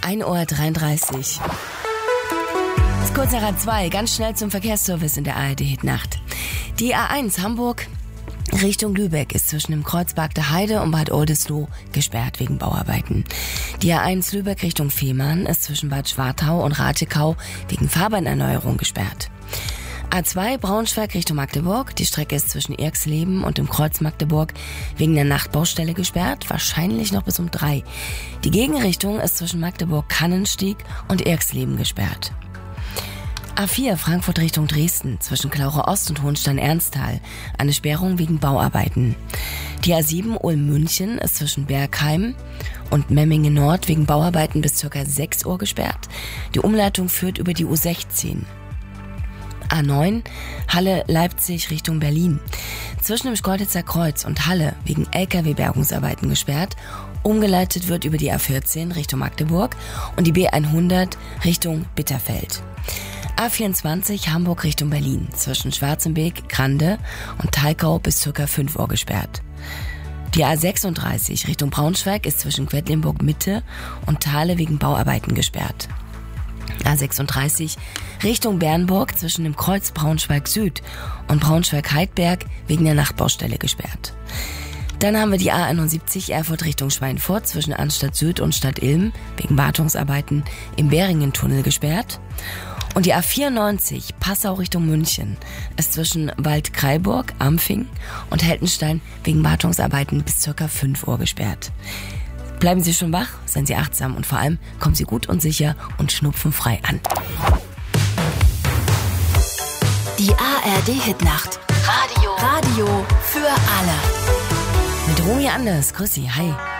1:33 Uhr. Das ist kurz nach 2, ganz schnell zum Verkehrsservice in der ARD-Hit-Nacht. Die A1 Hamburg Richtung Lübeck ist zwischen dem Kreuzberg der Heide und Bad Oldesloe gesperrt wegen Bauarbeiten. Die A1 Lübeck Richtung Fehmarn ist zwischen Bad Schwartau und Ratschekau wegen Fahrbahnerneuerung gesperrt. A2 Braunschweig Richtung Magdeburg. Die Strecke ist zwischen Erxleben und dem Kreuz Magdeburg wegen der Nachtbaustelle gesperrt, wahrscheinlich noch bis um 3. Die Gegenrichtung ist zwischen Magdeburg-Kannenstieg und Erxleben gesperrt. A4 Frankfurt Richtung Dresden zwischen Claure Ost und Hohenstein-Ernsthal. Eine Sperrung wegen Bauarbeiten. Die A7 Ulm-München ist zwischen Bergheim und Memmingen Nord wegen Bauarbeiten bis ca. 6 Uhr gesperrt. Die Umleitung führt über die U16. A9 Halle-Leipzig Richtung Berlin. Zwischen dem Schkeuditzer Kreuz und Halle wegen LKW-Bergungsarbeiten gesperrt. Umgeleitet wird über die A14 Richtung Magdeburg und die B100 Richtung Bitterfeld. A24 Hamburg Richtung Berlin. Zwischen Schwarzenbeek, Grande und Thalkau bis ca. 5 Uhr gesperrt. Die A36 Richtung Braunschweig ist zwischen Quedlinburg Mitte und Thale wegen Bauarbeiten gesperrt. A36 Richtung Bernburg zwischen dem Kreuz Braunschweig Süd und Braunschweig-Heidberg wegen der Nachtbaustelle gesperrt. Dann haben wir die A71 Erfurt Richtung Schweinfurt zwischen Anstadt Süd und Stadt Ilm wegen Wartungsarbeiten im Beringen-Tunnel gesperrt. Und die A94 Passau Richtung München ist zwischen Waldkraiburg, Ampfing und Heltenstein wegen Wartungsarbeiten bis ca. 5 Uhr gesperrt. Bleiben Sie schon wach, seien Sie achtsam und vor allem kommen Sie gut und sicher und schnupfenfrei an. Die ARD-Hit-Nacht. Radio für alle. Mit Romy Anders. Grüß Sie. Hi.